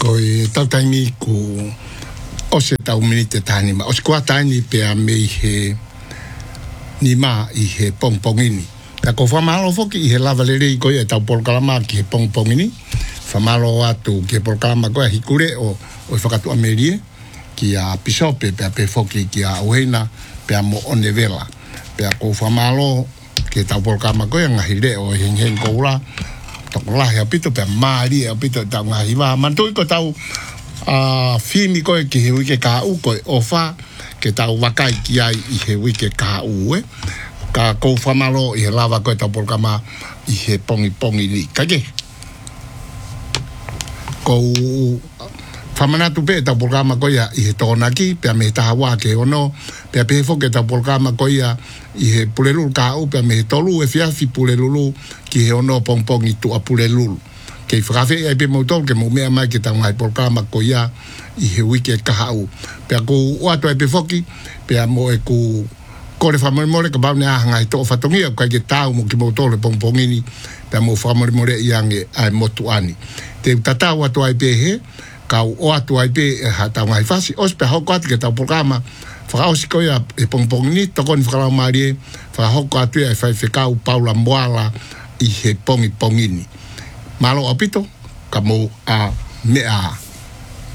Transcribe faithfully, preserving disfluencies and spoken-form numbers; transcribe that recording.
ko e tau taimi ku o se tau minite tani ma o se kua tani pe a me he ni ma i he pongpongini ta ko famalo foki i he lava lere i ko e tau polkalama ki he pongpongini famalo atu ki he polkalama ko e hikure o o whakatu amerie ki a pisope pe a pe foki ki a uheina pe a mo onevela pe a ko famalo ki tau polkalama ko e ngahire o heng heng koura toko lahi a pito pe a maari a pito tau ngahi wa mantui ko tau a fimi ko e ki he wike ka u ko o fa ke tau wakai ki ai i he wike ka u e ka kou whamalo i he lava ko e tau polkalama i he pongi pongi li kake kou whamanatu pe e tau polkalama ko ia i he tōnaki pe a me taha wā ke ono pe a pe he foke tau polkalama ko ia i he pulelulu ka u pe a me he tolu e fiafi pulelulu ki he ono pong pong i tu a pulelulu ke i whakawhi e pe mautol ke mumea mai ke tau ngai polkalama ko ia i he wike kaha u pe a kou uato e pe foki pe a mo e ku kore whamore more ka baune a ngai to whatongia kai ke tau mo ki mautol e pong pongini pe a mo whamore more i ange ai motu ani te tatau ato ai pe he kau o atu ai pe e ha tau ngai whasi os pe hoko ati ke tau polkalama whakaosi ko ia e pongpongini tokoni whakalau marie whakahoko atu ia e whai whekau paula moala i he pongi pongini malo apito ka mo a mea